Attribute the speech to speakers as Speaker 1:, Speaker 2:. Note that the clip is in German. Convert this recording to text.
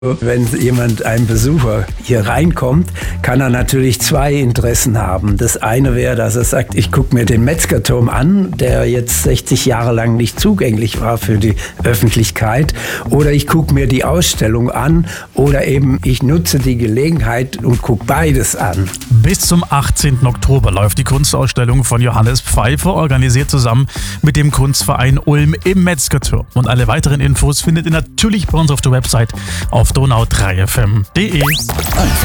Speaker 1: Wenn ein Besucher hier reinkommt, kann er natürlich zwei Interessen haben. Das eine wäre, dass er sagt, ich gucke mir den Metzgerturm an, der jetzt 60 Jahre lang nicht zugänglich war für die Öffentlichkeit. Oder ich gucke mir die Ausstellung an. Oder eben ich nutze die Gelegenheit und gucke beides an.
Speaker 2: Bis zum 18. Oktober läuft die Kunstausstellung von Johannes Pfeiffer, organisiert zusammen mit dem Kunstverein Ulm im Metzgerturm. Und alle weiteren Infos findet ihr natürlich bei uns auf der Website auf donau3fm.de.